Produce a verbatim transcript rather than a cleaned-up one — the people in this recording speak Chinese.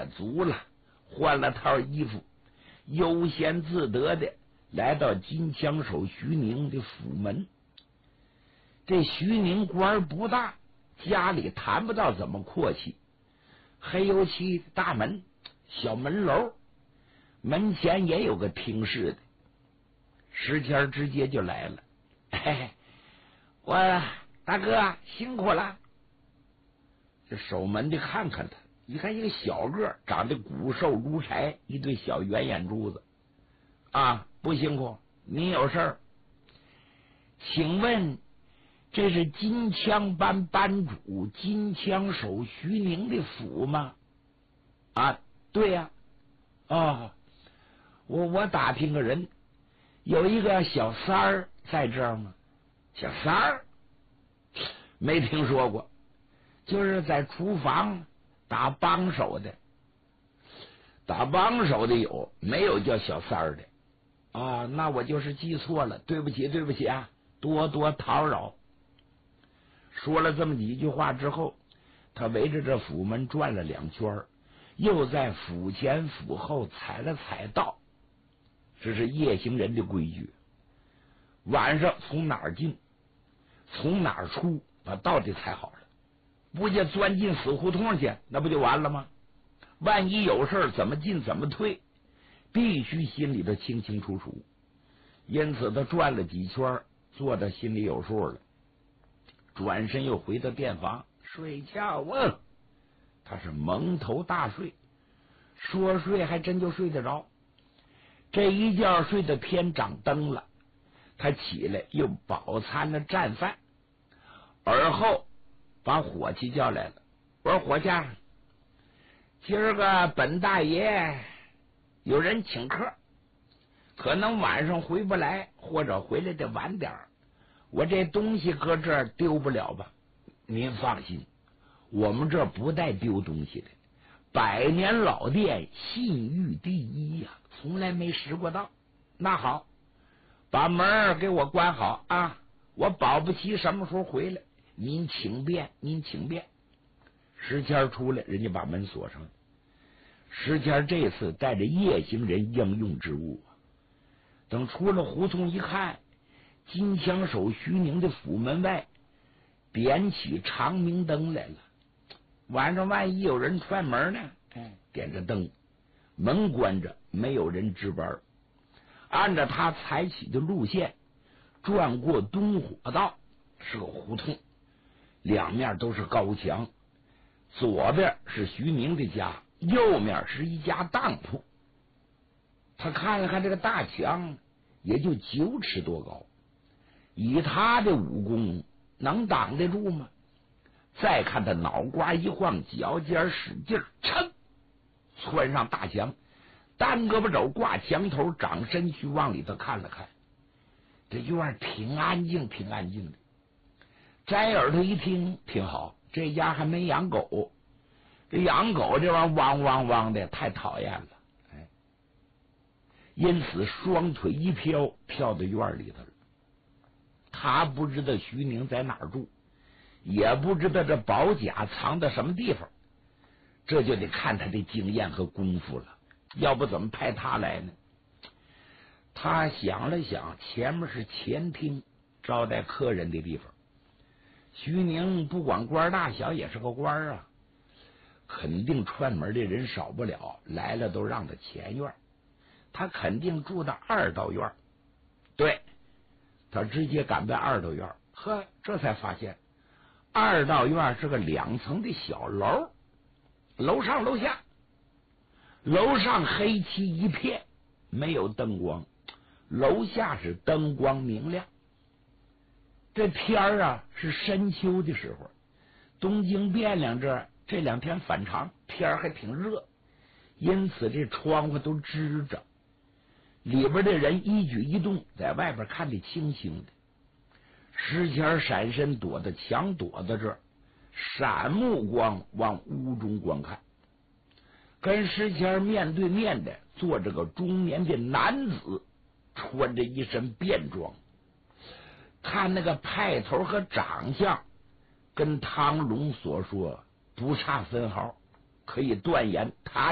也足了，换了套衣服，悠闲自得的来到金枪手徐宁的府门。这徐宁官不大，家里谈不到怎么阔气，黑油漆的大门，小门楼，门前也有个听事的。石谦直接就来了，嘿嘿，我大哥辛苦了。这守门的看看他，一看一个小个长得骨瘦如柴，一对小圆眼珠子啊，不辛苦，您有事儿？请问这是金枪班班主金枪手徐宁的府吗？啊，对呀、啊。哦，我我打听个人，有一个小三儿在这儿吗？小三儿没听说过，就是在厨房打帮手的。打帮手的有，没有叫小三儿的啊？那我就是记错了，对不起对不起啊，多多叨扰。说了这么几句话之后，他围着这府门转了两圈，又在府前府后踩了踩道。这是夜行人的规矩，晚上从哪儿进从哪儿出，把道得踩好了，不就钻进死胡同去，那不就完了吗？万一有事怎么进怎么退，必须心里头清清楚楚。因此他转了几圈，坐着心里有数了，转身又回到店房睡觉啊。他是蒙头大睡，说睡还真就睡得着。这一觉睡得天长灯了，他起来又饱餐了战饭，而后把伙计叫来了。我说伙计，今儿个本大爷有人请客，可能晚上回不来，或者回来的晚点儿，我这东西搁这儿丢不了吧？您放心，我们这不带丢东西的，百年老店，信誉第一呀、啊，从来没失过当。那好，把门给我关好啊！我保不齐什么时候回来，您请便，您请便。石谦出来，人家把门锁上了。石谦这次带着夜行人应用之物，等出了胡同一看，金枪手徐宁的府门外点起长明灯来了。晚上万一有人串门呢？哎，点着灯，门关着，没有人值班。按照他采取的路线，转过东火道，是个胡同，两面都是高墙，左边是徐宁的家，右面是一家当铺。他看了看这个大墙，也就九尺多高，以他的武功能挡得住吗？再看他脑瓜一晃，脚尖使劲，噌窜上大墙，单胳膊肘挂墙头，长身去往里头看了看。这院挺安静挺安静的，摘耳朵一听挺好，这家还没养狗，这养狗这玩意儿汪汪汪的太讨厌了，哎，因此双腿一飘，飘到院里头了。他不知道徐宁在哪儿住，也不知道这宝甲藏到什么地方，这就得看他的经验和功夫了，要不怎么派他来呢？他想了想，前面是前厅，招待客人的地方。徐宁不管官大小也是个官啊，肯定串门的人少不了，来了都让他前院，他肯定住到二道院。对，他直接赶到二道院，呵，这才发现二道院是个两层的小楼，楼上楼下，楼上黑漆一片，没有灯光，楼下是灯光明亮。这天儿啊是深秋的时候，东京汴梁这这两天反常，天儿还挺热，因此这窗户都支着，里边的人一举一动在外边看得清清的。石谦闪身躲到墙躲在这儿，闪目光往屋中观看。跟石谦面对面的坐着个中年的男子，穿着一身便装，看那个派头和长相，跟汤龙所说不差分毫，可以断言他